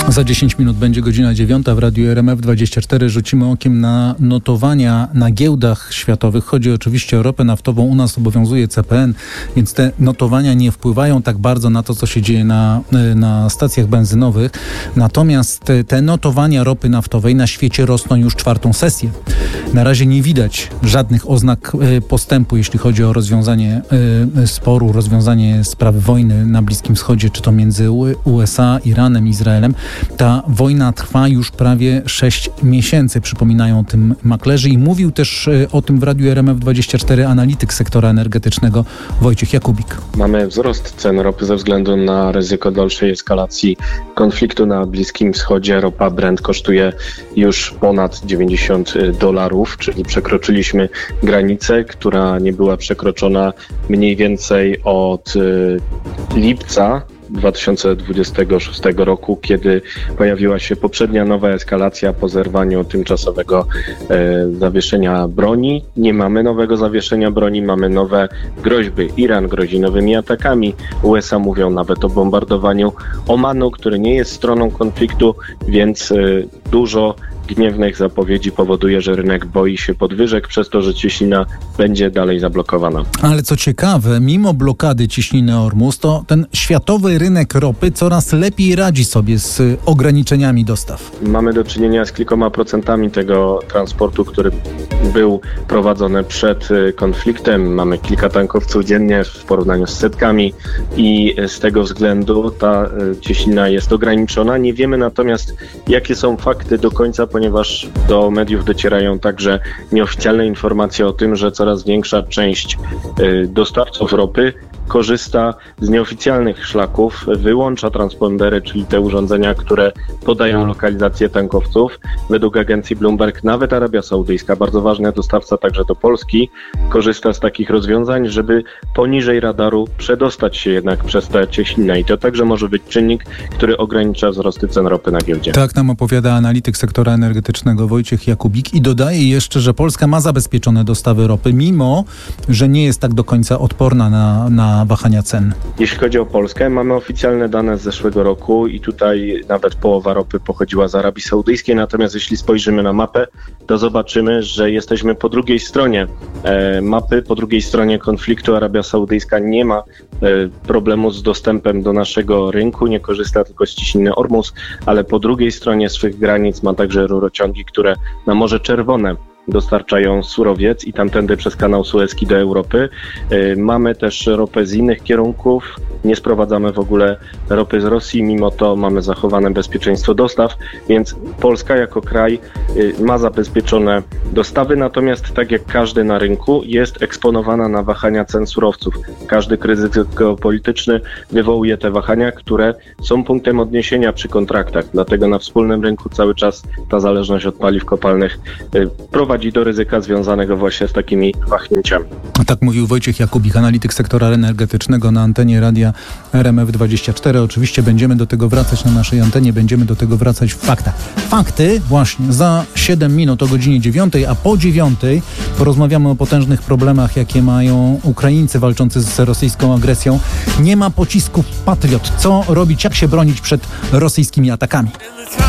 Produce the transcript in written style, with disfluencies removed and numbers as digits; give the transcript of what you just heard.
Za 10 minut będzie godzina 9 w Radiu RMF24. Rzucimy okiem na notowania na giełdach światowych. Chodzi oczywiście o ropę naftową. U nas obowiązuje CPN, więc te notowania nie wpływają tak bardzo na to, co się dzieje na stacjach benzynowych. Natomiast te notowania ropy naftowej na świecie rosną już 4. sesję. Na razie nie widać żadnych oznak postępu, jeśli chodzi o rozwiązanie sporu, rozwiązanie sprawy wojny na Bliskim Wschodzie, czy to między USA, Iranem, Izraelem. Ta wojna trwa już prawie 6 miesięcy, przypominają o tym maklerzy, i mówił też o tym w Radiu RMF24 analityk sektora energetycznego Wojciech Jakubik. Mamy wzrost cen ropy ze względu na ryzyko dalszej eskalacji konfliktu na Bliskim Wschodzie. Ropa Brent kosztuje już ponad $90, czyli przekroczyliśmy granicę, która nie była przekroczona mniej więcej od lipca 2026 roku, kiedy pojawiła się poprzednia nowa eskalacja po zerwaniu tymczasowego zawieszenia broni. Nie mamy nowego zawieszenia broni, mamy nowe groźby. Iran grozi nowymi atakami. USA mówią nawet o bombardowaniu Omanu, który nie jest stroną konfliktu, więc dużo gniewnych zapowiedzi powoduje, że rynek boi się podwyżek przez to, że cieśnina będzie dalej zablokowana. Ale co ciekawe, mimo blokady cieśniny Ormus, to ten światowy rynek ropy coraz lepiej radzi sobie z ograniczeniami dostaw. Mamy do czynienia z kilkoma procentami tego transportu, który był prowadzony przed konfliktem. Mamy kilka tankowców dziennie w porównaniu z setkami i z tego względu ta cieśnina jest ograniczona. Nie wiemy natomiast, jakie są fakty do końca, ponieważ do mediów docierają także nieoficjalne informacje o tym, że coraz większa część dostawców ropy korzysta z nieoficjalnych szlaków, wyłącza transpondery, czyli te urządzenia, które podają lokalizację tankowców. Według agencji Bloomberg nawet Arabia Saudyjska, bardzo ważny dostawca także do Polski, korzysta z takich rozwiązań, żeby poniżej radaru przedostać się jednak przez tę cieśninę. I to także może być czynnik, który ogranicza wzrosty cen ropy na giełdzie. Tak nam opowiada analityk sektora energetycznego Wojciech Jakubik i dodaje jeszcze, że Polska ma zabezpieczone dostawy ropy, mimo że nie jest tak do końca odporna na wahania cen. Jeśli chodzi o Polskę, mamy oficjalne dane z zeszłego roku i tutaj nawet połowa ropy pochodziła z Arabii Saudyjskiej, natomiast jeśli spojrzymy na mapę, to zobaczymy, że jesteśmy po drugiej stronie mapy, po drugiej stronie konfliktu. Arabia Saudyjska nie ma problemu z dostępem do naszego rynku, nie korzysta tylko z cieśniny Ormus, ale po drugiej stronie swych granic ma także rurociągi, które na Morze Czerwone dostarczają surowiec i tamtędy przez kanał Suezki do Europy. Mamy też ropę z innych kierunków. Nie sprowadzamy w ogóle ropy z Rosji, mimo to mamy zachowane bezpieczeństwo dostaw, więc Polska jako kraj ma zabezpieczone dostawy, natomiast tak jak każdy na rynku jest eksponowana na wahania cen surowców. Każdy kryzys geopolityczny wywołuje te wahania, które są punktem odniesienia przy kontraktach, dlatego na wspólnym rynku cały czas ta zależność od paliw kopalnych prowadzi do ryzyka związanego właśnie z takimi wahnięciami. Tak mówił Wojciech Jakubik, analityk sektora energetycznego na antenie Radia RMF24. Oczywiście będziemy do tego wracać na naszej antenie, będziemy do tego wracać w faktach. Fakty właśnie za 7 minut o godzinie 9, a po 9 porozmawiamy o potężnych problemach, jakie mają Ukraińcy walczący z rosyjską agresją. Nie ma pocisków Patriot. Co robić, jak się bronić przed rosyjskimi atakami?